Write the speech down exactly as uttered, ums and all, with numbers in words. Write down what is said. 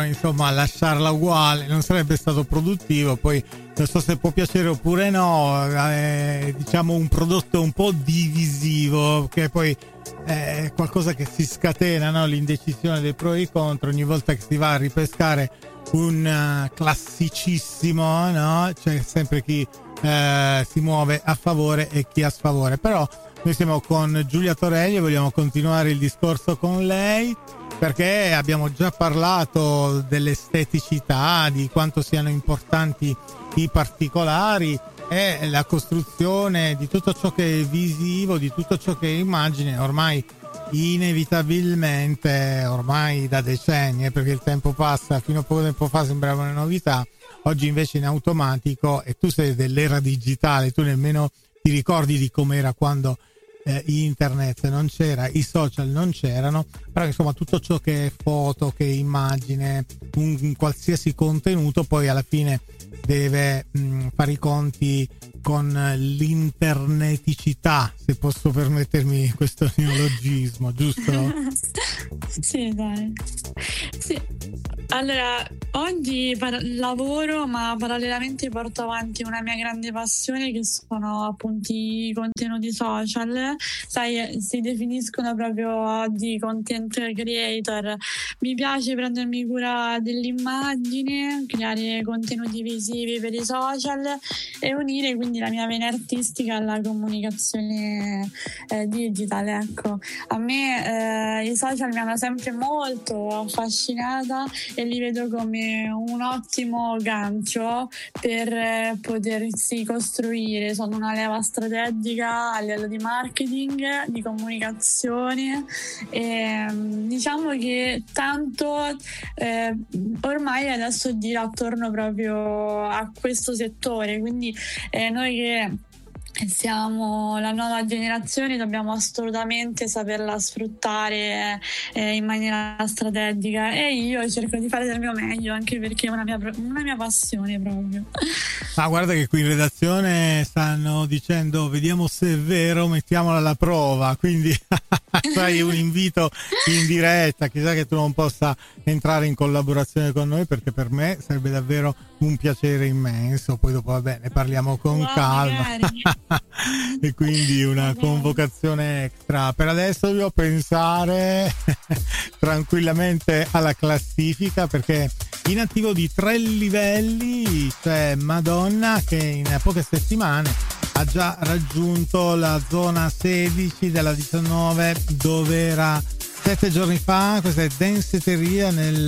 insomma lasciarla uguale non sarebbe stato produttivo. Poi non so se può piacere oppure no, è, diciamo un prodotto un po' divisivo, che poi è qualcosa che si scatena, no? L'indecisione dei pro e i contro ogni volta che si va a ripescare un uh, classicissimo, no? C'è sempre chi uh, si muove a favore e chi a sfavore. Però noi siamo con Giulia Torelli e vogliamo continuare il discorso con lei, perché abbiamo già parlato dell'esteticità, di quanto siano importanti i particolari e la costruzione di tutto ciò che è visivo, di tutto ciò che è immagine, ormai inevitabilmente, ormai da decenni, perché il tempo passa, fino a poco tempo fa sembrava una novità, oggi invece in automatico, e tu sei dell'era digitale, tu nemmeno ti ricordi di com'era quando eh, internet non c'era, i social non c'erano, però insomma tutto ciò che è foto, che è immagine, un, un qualsiasi contenuto poi alla fine deve mh, fare i conti con l'interneticità, se posso permettermi questo neologismo, giusto? Sì, dai. Sì. Allora, oggi par- lavoro, ma parallelamente porto avanti una mia grande passione, che sono appunto i contenuti social. Sai, si definiscono proprio oggi content creator. Mi piace prendermi cura dell'immagine, creare contenuti visivi per i social e unire quindi la mia vena artistica alla comunicazione eh, digitale. Ecco, a me eh, i social mi hanno sempre molto affascinata e li vedo come un ottimo gancio per eh, potersi costruire. Sono una leva strategica a livello di marketing, di comunicazione e diciamo che tanto eh, ormai adesso gira attorno proprio a questo settore, quindi eh, noi che siamo la nuova generazione dobbiamo assolutamente saperla sfruttare eh, in maniera strategica, e io cerco di fare del mio meglio, anche perché è una mia, una mia passione proprio. Ah, guarda che qui in redazione stanno dicendo vediamo se è vero, mettiamola alla prova, quindi fai un invito in diretta, chissà che tu non possa entrare in collaborazione con noi, perché per me sarebbe davvero un piacere immenso. Poi dopo vabbè ne parliamo con wow, calma e quindi una convocazione extra. Per adesso devo pensare tranquillamente alla classifica, perché in attivo di tre livelli c'è Madonna, che in poche settimane ha già raggiunto la zona sedici della diciannove, dove era sette giorni fa. Questa è Danceteria nel